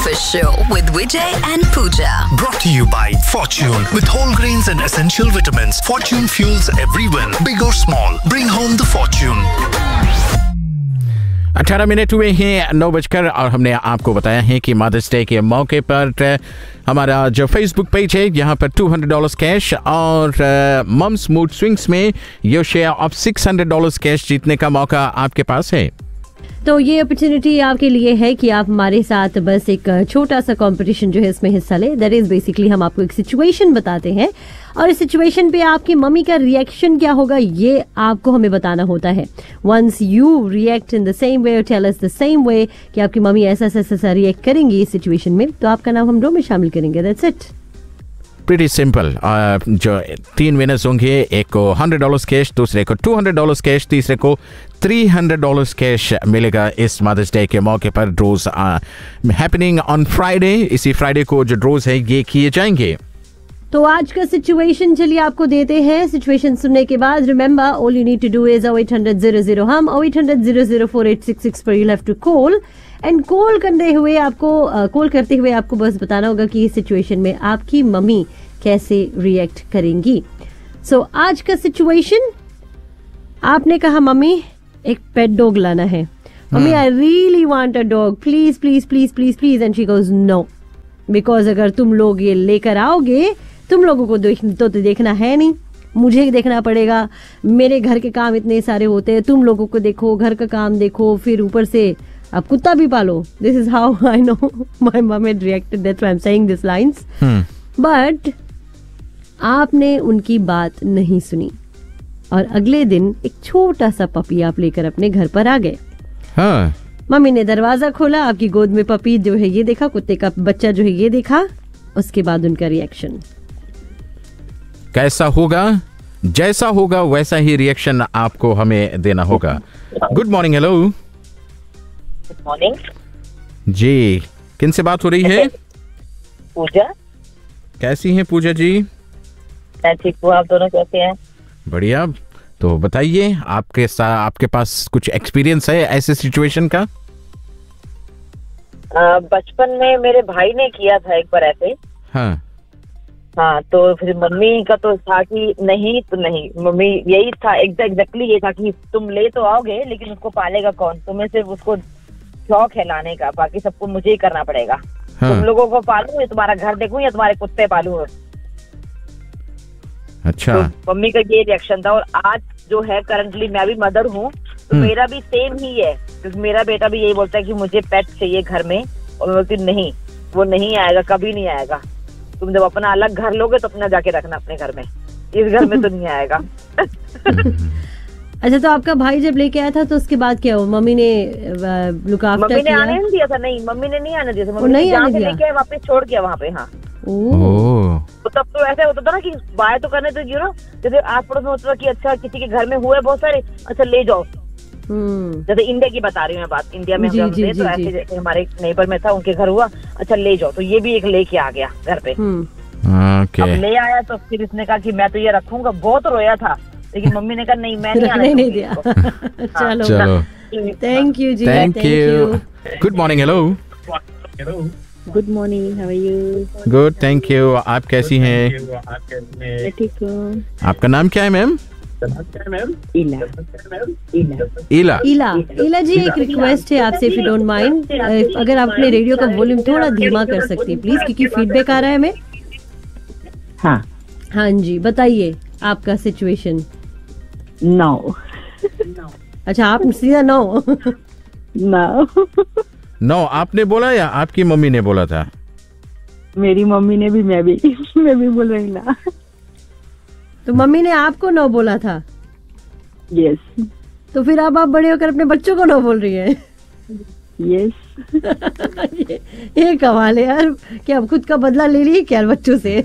Breakfast Show with Vijay and Pooja. Brought to you by Fortune. With whole grains and essential vitamins, Fortune fuels every win, big or small. Bring home the fortune. 18 minute हुए हैं 9 बजकर और हमने आपको बताया है कि mother's day के मौके पर हमारा जो फेसबुक पेज है यहाँ पर $200 कैश और मम्स मूड स्विंग्स में योर शेयर ऑफ $600 कैश जीतने का मौका आपके पास है। तो ये अपॉर्चुनिटी आपके लिए है कि आप हमारे साथ बस एक छोटा सा कंपटीशन जो है इसमें हिस्सा ले। दैट इज बेसिकली हम आपको एक सिचुएशन बताते हैं और इस सिचुएशन पे आपकी मम्मी का रिएक्शन क्या होगा ये आपको हमें बताना होता है। Once you react in the same way और tell us the same way कि आपकी मम्मी ऐसा ऐसा रिएक्ट करेंगी इस सिचुएशन में, तो आपका नाम हम ड्रॉ में शामिल करेंगे। That's it. Pretty simple. जो 3 विनर्स होंगे, एक को $100 कैश, दूसरे को $200 कैश, तीसरे को $300 कैश मिलेगा इस मदर्स डे के मौके पर। ड्रोज हैपनिंग ऑन फ्राइडे। इसी फ्राइडे को जो ड्रोज है ये किए जाएंगे। तो आज का सिचुएशन चलिए आपको देते हैं। सिचुएशन सुनने के बाद remember all you need to do is 0800 हम 0800 पर you have to call and call करते हुए आपको बस बताना होगा कि इस सिचुएशन में आपकी मम्मी कैसे रिएक्ट करेंगी। सो आज का सिचुएशन, आपने कहा मम्मी एक पेट डॉग लाना है। Mummy I really want a dog, please please please please please, and she goes no, because अगर तुम लोग ये लेकर आओगे तुम लोगों को तो देखना है नहीं, मुझे देखना पड़ेगा। मेरे घर के काम इतने सारे होते हैं, तुम लोगों को देखो, घर का काम देखो, फिर ऊपर से आप कुत्ता भी पालो। This is how I know my mum had reacted, that's why I am saying this lines. But आपने उनकी बात नहीं सुनी और अगले दिन एक छोटा सा पपी आप लेकर अपने घर पर आ गए। हाँ। मम्मी ने दरवाजा खोला, आपकी गोद में पपी जो है ये देखा, कुत्ते का बच्चा जो है ये देखा, उसके बाद उनका रिएक्शन कैसा होगा? जैसा होगा वैसा ही रिएक्शन आपको हमें देना होगा। Good morning. Hello. Good morning जी, किन से बात हो रही है? पूजा। कैसी हैं पूजा जी? मैं ठीक हूँ, आप दोनों कैसे हैं? बढ़िया। तो बताइए, आपके पास कुछ एक्सपीरियंस है ऐसे सिचुएशन का? बचपन में मेरे भाई ने किया था एक बार ऐसे। हाँ, तो फिर मम्मी का तो था कि नहीं तो नहीं, मम्मी यही था, एग्जैक्टली ये था कि तुम ले तो आओगे लेकिन उसको पालेगा कौन? तुम्हें सिर्फ उसको शौक है लाने का, बाकी सबको मुझे ही करना पड़ेगा। तुम लोगों को पालूं या तुम्हारा घर देखूं या तुम्हारे कुत्ते पालूं? अच्छा। तो मम्मी का ये रिएक्शन था। और आज जो है करंटली मैं भी मदर हूँ तो मेरा भी सेम ही है, क्योंकि मेरा बेटा भी यही बोलता है कि मुझे पेट चाहिए घर में, और मैं बोलती नहीं, वो नहीं आएगा, कभी नहीं आएगा। तुम जब अपना अलग घर लोगे तो अपना जाके रखना अपने घर में, इस घर में तो नहीं आएगा। अच्छा, तो आपका भाई जब लेके आया था तो उसके बाद क्या हुआ? मम्मी ने लुक आफ्टर किया? मम्मी ने आने नहीं दिया था। नहीं, मम्मी ने नहीं आने दिया था। मम्मी नहीं जहाँ आने से दिया? लेके आए वापस छोड़ गया वहाँ पे। हाँ। तो तब तो ऐसा होता था ना कि बाय तो करने तो जैसे आस पड़ोस में होता था कि अच्छा किसी के घर में हुए बहुत सारे, अच्छा ले जाओ। जैसे इंडिया की बता रही हूँ मैं बात, इंडिया में हम तो ऐसे जैसे हमारे नेबर में था, उनके घर हुआ, अच्छा ले जाओ, तो ये भी एक लेके आ गया घर पे। अब ले आया तो फिर इसने कहा कि मैं तो ये रखूंगा। बहुत रोया था, लेकिन मम्मी ने कहा नहीं, मैं नहीं आने नहीं दिया। चलो, thank you ji, thank you. Good morning. Hello. Good morning, how are you? Good, thank you. आप कैसी हैं? मैं ठीक हूँ। आपका नाम क्या है मैम? इला। इला जी, एक रिक्वेस्ट है आपसे, इफ यू डोंट माइंड, अगर आप अपने रेडियो का वॉल्यूम थोड़ा धीमा कर सकती हैं प्लीज, क्योंकि फीडबैक आ रहा है हमें। हाँ जी, बताइए आपका सिचुएशन। नो। अच्छा, आप सीधा नो? नो आपने बोला या आपकी मम्मी ने बोला था? मेरी मम्मी ने भी, मैं भी बोल रही ना। तो मम्मी ने आपको नो बोला था? यस। तो फिर अब आप बड़े होकर अपने बच्चों को नो बोल रही हैं? यस। ये कमाल है यार, क्या अब खुद का बदला ले ली क्या बच्चों से?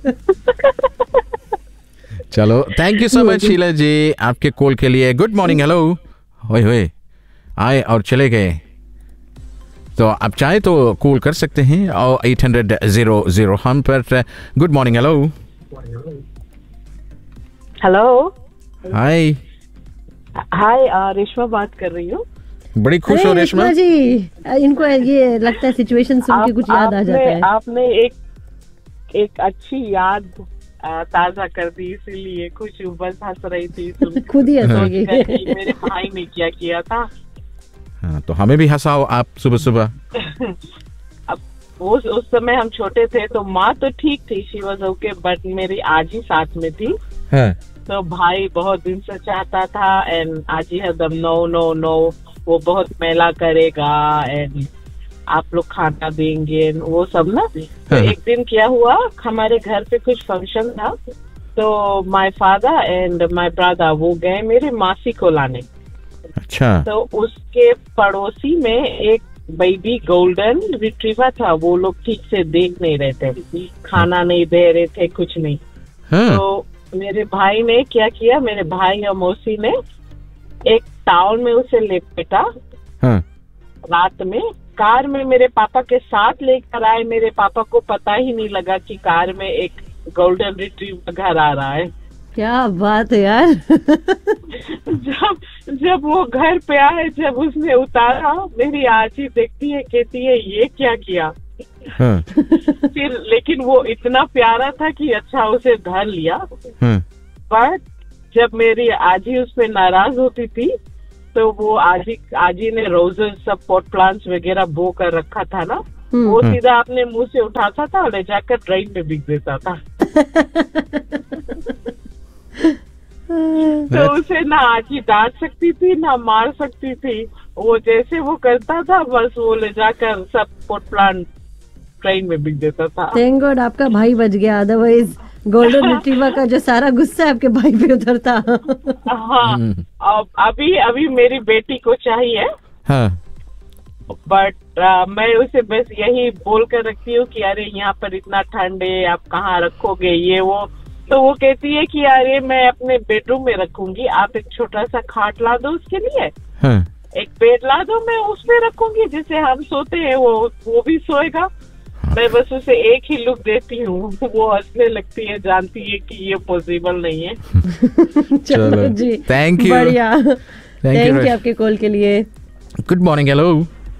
चलो, thank you so much Sheila जी आपके कॉल के लिए। Good morning. हेलो। होए आए और चले गए। तो आप चाहे तो कॉल कर सकते हैं और 800-00 हम पर। Good morning. हेलो। हेलो। हाय। हाय, रेशमा बात कर रही हूँ। बड़ी खुश हो रेशमा जी, इनको ये लगता है सिचुएशन सुन के कुछ याद आ जाता है। आपने एक अच्छी याद ताजा कर दी, इसीलिए खुश हूँ, बस हंस रही थी खुद ही हंसोगी। मेरे भाई ने क्या किया था। हाँ, तो हमें भी हंसाओ आप सुबह सुबह। अब उस समय हम छोटे थे तो माँ तो ठीक थी, शी वाज ओके, बट मेरी आजी साथ में थी। हाँ। तो भाई बहुत दिन से चाहता था एंड आजी हरदम नो वो बहुत मेला करेगा एंड आप लोग खाना देंगे वो सब ना। तो एक दिन क्या हुआ, हमारे घर पे कुछ फंक्शन था, तो my father and my brother वो गए मेरे मासी को लाने। अच्छा। तो उसके पड़ोसी में एक बेबी गोल्डन रिट्रीवर था, वो लोग ठीक से देख नहीं रहे थे, खाना नहीं दे रहे थे, कुछ नहीं। तो मेरे भाई ने क्या किया, मेरे भाई और मौसी ने एक टाउन में उसे लेपेटा। रात में कार में मेरे पापा के साथ लेकर आए, मेरे पापा को पता ही नहीं लगा कि कार में एक गोल्डन रिट्रीवर घर आ रहा है। क्या बात है यार। जब वो घर पे आए, जब उसने उतारा, मेरी आजी देखती है, कहती है ये क्या किया। फिर लेकिन वो इतना प्यारा था कि अच्छा उसे धर लिया। पर जब मेरी आजी उस पे नाराज होती थी तो वो आजी ने रोजेस सब पॉट प्लांट्स वगैरह बो कर रखा था ना, वो सीधा अपने मुंह से उठाता था, ले जाकर ड्रेन में बिक देता था। तो उसे ना आजी डांट सकती थी ना मार सकती थी, वो जैसे वो करता था बस वो ले जाकर सब पॉट प्लांट ट्रेन में बिक देता था। थैंक गॉड आपका भाई बच गया, अदरवाइज गोल्डन रिट्रीवर का जो सारा गुस्सा आपके भाई पे उतरता। हाँ, अभी मेरी बेटी को चाहिए। हाँ। बट मैं उसे बस यही बोल कर रखती हूँ कि अरे यहाँ पर इतना ठंड है, आप कहाँ रखोगे ये वो। तो वो कहती है कि अरे मैं अपने बेडरूम में रखूंगी, आप एक छोटा सा खाट ला दो उसके लिए। हाँ। एक बेड ला दो, मैं उसमें रखूंगी, जिसे हम सोते हैं वो भी सोएगा। मैं बस उसे एक ही लुक देती हूँ, वो हंसने लगती है, जानती है कि ये पॉसिबल नहीं है। चलो जी, थैंक यू, बढ़िया, थैंक यू आपके कॉल के लिए। Good morning. Hello,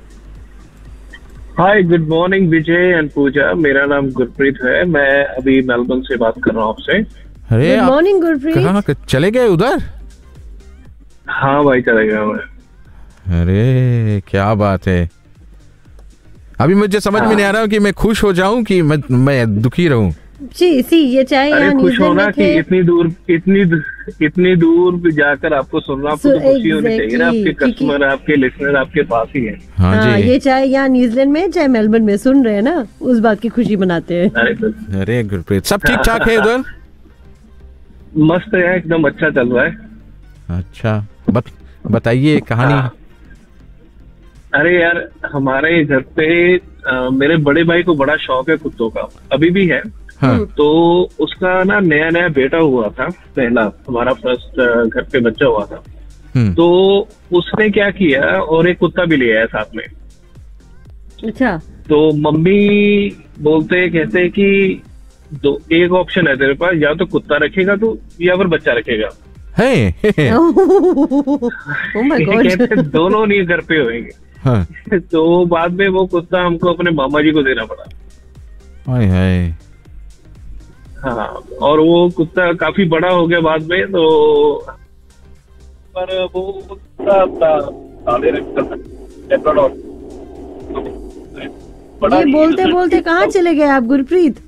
hi, good morning Vijay and पूजा। मेरा नाम गुरप्रीत है, मैं अभी मेलबर्न से बात कर रहा हूँ आपसे। अरे गुड मॉर्निंग गुरप्रीत। कहाँ चले गए उधर? हाँ भाई, चले गया मैं। अरे क्या बात है, अभी मुझे समझ में नहीं आ रहा हूँ कि मैं खुश हो जाऊं कि मैं दुखी रहूं। सी ये चाहे अरे खुश होना कि इतनी दूर जाकर आपको सुनना, आपको तो खुशी होनी चाहिए ना, आपके कस्टमर, आपके लिसनर आपके पास ही है। हाँ, ये चाहे यहाँ न्यूजीलैंड में चाहे मेलबर्न में सुन रहे हैं ना, उस बात की खुशी मनाते हैं। अरे गुरप्रीत, सब ठीक ठाक है उधर? मस्त है, एकदम अच्छा चल रहा है। अच्छा, बताइए कहानी। अरे यार, हमारे घर पे मेरे बड़े भाई को बड़ा शौक है कुत्तों का, अभी भी है। हाँ। तो उसका ना नया बेटा हुआ था, पहला हमारा फर्स्ट घर पे बच्चा हुआ था। तो उसने क्या किया, और एक कुत्ता भी ले आया साथ में। अच्छा। तो मम्मी कहते हैं कि एक ऑप्शन है तेरे पास, या तो कुत्ता रखेगा तू या फिर बच्चा रखेगा। कहते दोनों नहीं घर पे होंगे। हाँ। तो बाद में वो कुत्ता हमको अपने मामा जी को देना पड़ा। हाय। हाँ, और वो कुत्ता काफी बड़ा हो गया बाद में, तो पर वो कुत्ता ये बोलते बोलते कहाँ चले गए आप गुरप्रीत?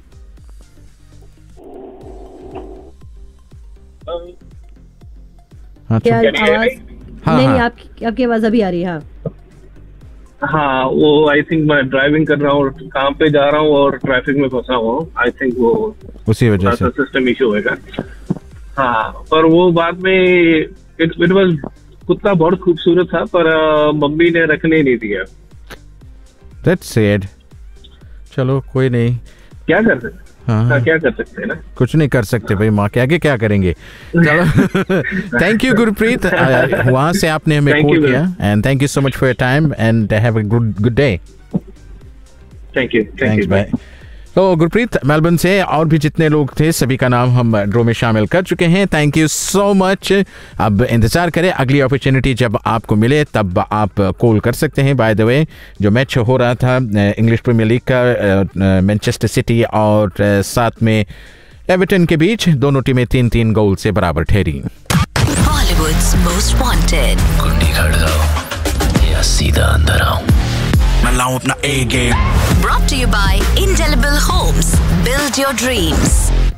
क्या आवाज? नहीं, आपकी आवाज अभी आ रही है। हाँ, वो आई थिंक मैं ड्राइविंग कर रहा हूँ, काम पे जा रहा हूँ और ट्रैफिक में फंसा हुआ हूँ। आई थिंक वो उसी वजह से सिस्टम इशू होगा। हाँ, पर वो बाद में इट वाज, कुत्ता बहुत खूबसूरत था पर मम्मी ने रखने नहीं दिया। That's sad. चलो कोई नहीं, क्या कर सकते। हाँ, क्या कर सकते हैं ना, कुछ नहीं कर सकते भाई, माँ के आगे क्या करेंगे। चलो, थैंक यू गुरप्रीत, वहाँ से आपने हमें कॉल किया, and thank you so much for your time and have a good day. Thank you, thanks, bye. तो गुरप्रीत मेलबर्न से और भी जितने लोग थे सभी का नाम हम ड्रॉ में शामिल कर चुके हैं। Thank you so much. अब इंतजार करें अगली अपॉर्चुनिटी जब आपको मिले तब आप कॉल कर सकते हैं। बाय द वे जो मैच हो रहा था इंग्लिश प्रीमियर लीग का मैनचेस्टर सिटी और साथ में एवर्टन के बीच, दोनों टीमें 3-3 गोल से बराबर ठहरी। Bollywood's most wanted. कुंडी खड़काओ या सीधा अंदर आओ, मैं लाऊं अपना A game। Brought to you by Indelible Homes. Build your dreams.